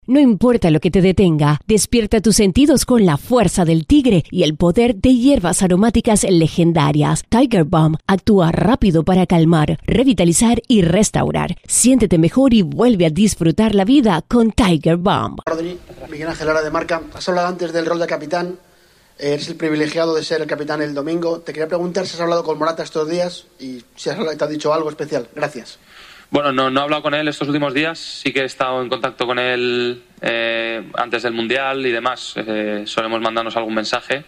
No importa lo que te detenga, despierta tus sentidos con la fuerza del tigre y el poder de hierbas aromáticas legendarias. Tiger Balm actúa rápido para calmar, revitalizar y restaurar. Siéntete mejor y vuelve a disfrutar la vida con Tiger Balm. Rodri, Miguel Ángel Lara de Marca. Has hablado antes del rol de capitán. Eres el privilegiado de ser el capitán el domingo. Te quería preguntar si has hablado con Morata estos días y si te ha dicho algo especial. Gracias. Bueno, no he hablado con él estos últimos días. Sí que he estado en contacto con él antes del Mundial y demás. Solemos mandarnos algún mensaje.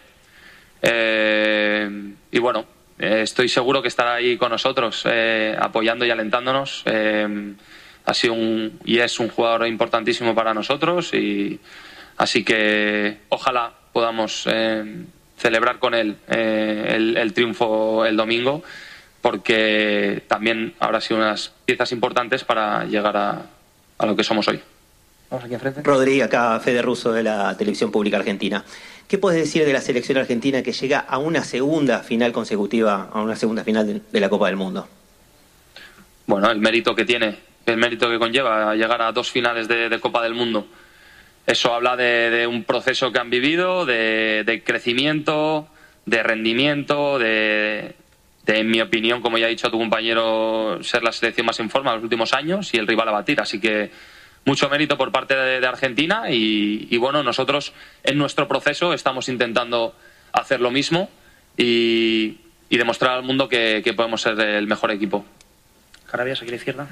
Y bueno, estoy seguro que estará ahí con nosotros, apoyando y alentándonos. Ha sido y es un jugador importantísimo para nosotros. Y así que ojalá podamos celebrar con él el triunfo el domingo, porque también habrá sido unas piezas importantes para llegar a lo que somos hoy. Vamos aquí enfrente. Rodri, acá Fede Russo de la Televisión Pública Argentina. ¿Qué puedes decir de la selección argentina que llega a una segunda final consecutiva, a una segunda final de la Copa del Mundo? Bueno, el mérito que tiene, el mérito que conlleva llegar a 2 finales de Copa del Mundo. Eso habla de un proceso que han vivido, de crecimiento, de rendimiento, en mi opinión, como ya ha dicho a tu compañero, ser la selección más en forma en los últimos años y el rival a batir. Así que mucho mérito por parte de Argentina y bueno, nosotros en nuestro proceso estamos intentando hacer lo mismo y demostrar al mundo que podemos ser el mejor equipo. Carabias, aquí a la izquierda.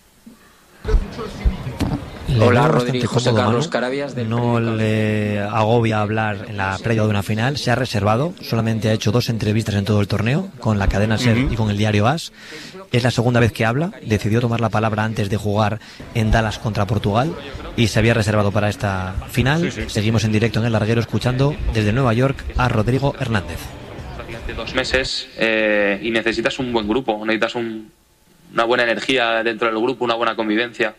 Hola, Rodri, José Carlos Carabias. No le agobia hablar en la previa de una final, se ha reservado, solamente ha hecho 2 entrevistas en todo el torneo, con la cadena SER y con el diario AS. Es la segunda vez que habla, decidió tomar la palabra antes de jugar en Dallas contra Portugal y se había reservado para esta final. Seguimos en directo en El Larguero escuchando desde Nueva York a Rodrigo Hernández. Prácticamente 2 meses y necesitas un buen grupo, necesitas una buena energía dentro del grupo, una buena convivencia.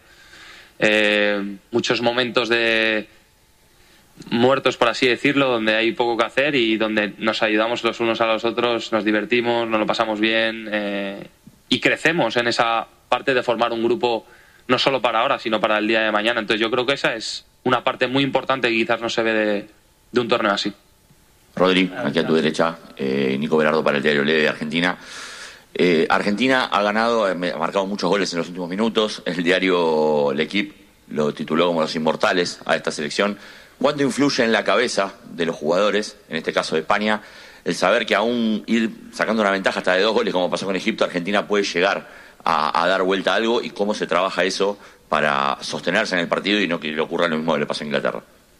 Muchos momentos de muertos, por así decirlo, donde hay poco que hacer y donde nos ayudamos los unos a los otros, nos divertimos, nos lo pasamos bien y crecemos en esa parte de formar un grupo no solo para ahora, sino para el día de mañana. Entonces yo creo que esa es una parte muy importante que quizás no se ve de un torneo así. Rodri, aquí a tu derecha, Nico Berardo para el diario Le de Argentina. Argentina ha marcado muchos goles en los últimos minutos. El diario L'Equipe lo tituló como los inmortales a esta selección. ¿Cuánto influye en la cabeza de los jugadores, en este caso de España, el saber que aún ir sacando una ventaja hasta de 2 goles, como pasó con Egipto, Argentina puede llegar a dar vuelta a algo? ¿Y cómo se trabaja eso para sostenerse en el partido y no que le ocurra lo mismo que le pasó a Inglaterra?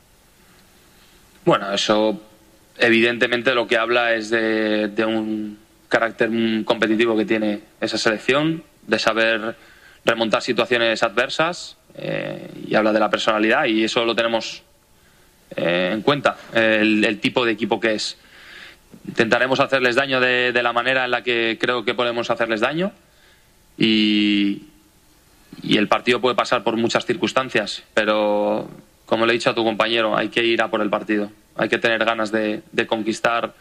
Bueno, eso evidentemente lo que habla es de un carácter competitivo que tiene esa selección, de saber remontar situaciones adversas, y habla de la personalidad, y eso lo tenemos en cuenta, el tipo de equipo que es. Intentaremos hacerles daño de la manera en la que creo que podemos hacerles daño, y el partido puede pasar por muchas circunstancias, pero como le he dicho a tu compañero, hay que ir a por el partido, hay que tener ganas de conquistar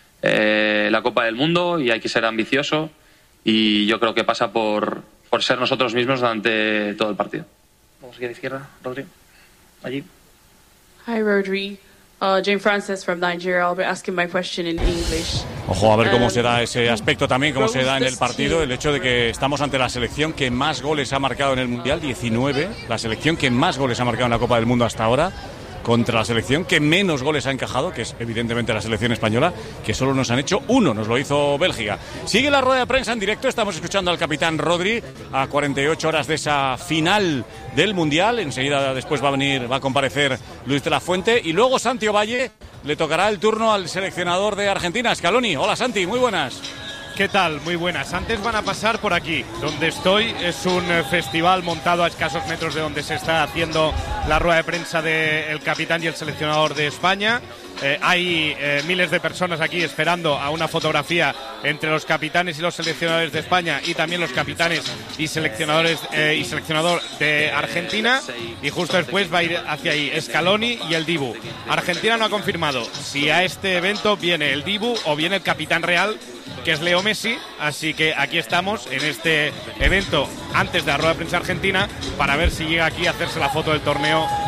la Copa del Mundo y hay que ser ambicioso, y yo creo que pasa por ser nosotros mismos durante todo el partido. Vamos aquí a la izquierda, Rodri. Allí. Hi, Rodri. Jane Frances from Nigeria. I'll be asking my question in English. Ojo a ver cómo se da ese aspecto también, cómo se da en el partido, el hecho de que estamos ante la selección que más goles ha marcado en el Mundial, 19, la selección que más goles ha marcado en la Copa del Mundo hasta ahora, contra la selección que menos goles ha encajado, que es evidentemente la selección española, que solo nos han hecho 1, nos lo hizo Bélgica. Sigue la rueda de prensa en directo, estamos escuchando al capitán Rodri a 48 horas de esa final del Mundial. Enseguida después va a comparecer Luis de la Fuente y luego Santi Ovalle. Le tocará el turno al seleccionador de Argentina, Scaloni. Hola Santi, muy buenas. ¿Qué tal? Muy buenas. Antes van a pasar por aquí. Donde estoy es un festival montado a escasos metros de donde se está haciendo la rueda de prensa del capitán y el seleccionador de España. Hay miles de personas aquí esperando a una fotografía entre los capitanes y los seleccionadores de España y también los capitanes y seleccionador de Argentina, y justo después va a ir hacia ahí Scaloni y el Dibu. Argentina no ha confirmado si a este evento viene el Dibu o viene el capitán real, que es Leo Messi, así que aquí estamos en este evento antes de la rueda de prensa argentina para ver si llega aquí a hacerse la foto del torneo